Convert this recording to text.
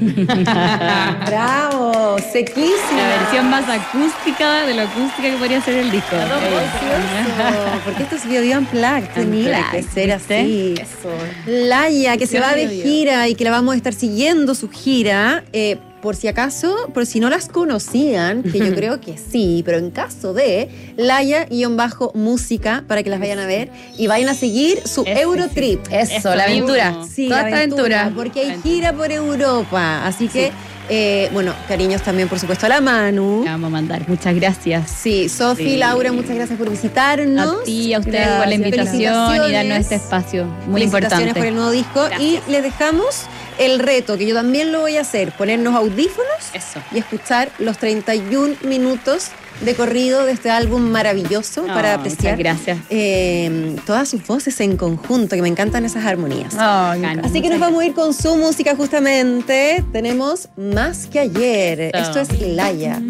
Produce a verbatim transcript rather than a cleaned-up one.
¡Bravo! Sequísima. La versión más acústica de lo acústica que podría ser el disco. No, precioso. Porque esto es Bio Bio Unplugged. Tenía que ser así. Eso. Laia, que se va de Bio Bio. gira y que la vamos a estar siguiendo su gira. Eh, por si acaso, por si no las conocían, que yo creo que sí, pero en caso de, Laia-música, para que las vayan a ver y vayan a seguir su Ese, Eurotrip. Eso, Eso, mismo. la aventura. Sí, Toda la esta aventura. Porque hay gira por Europa. Así que, eh, bueno, cariños también, por supuesto, a la Manu. La vamos a mandar. Muchas gracias. Sí, Sofi, Sí. Laura, muchas gracias por visitarnos. A ti y a ustedes Gracias. por la invitación y darnos Felicitaciones. este espacio muy Felicitaciones importante. por el nuevo disco. Gracias. Y les dejamos el reto, que yo también lo voy a hacer, ponernos audífonos Eso. y escuchar los treinta y un minutos de corrido de este álbum maravilloso No, para apreciar muchas gracias. eh, todas sus voces en conjunto, que me encantan esas armonías. Ay, Bacán. Así que nos vamos a ir con su música justamente. Tenemos Más que ayer. Eso. Esto es Laia.